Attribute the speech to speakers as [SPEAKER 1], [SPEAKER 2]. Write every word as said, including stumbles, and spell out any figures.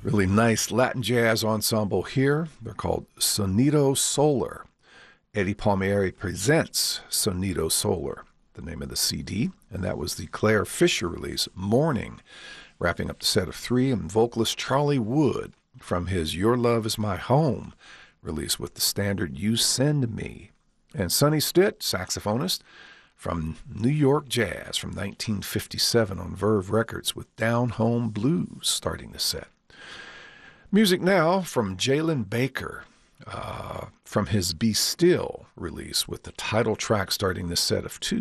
[SPEAKER 1] Really nice Latin jazz ensemble here. They're called Sonido Solar. Eddie Palmieri presents Sonido Solar, the name of the C D, and that was the Claire Fisher release, Morning, wrapping up the set of three, and vocalist Charlie Wood from his Your Love Is My Home release with the standard You Send Me. And Sonny Stitt, saxophonist, from New York Jazz from nineteen fifty-seven on Verve Records with Down Home Blues starting the set. Music now from Jalen Baker uh, from his Be Still release with the title track starting the set of two.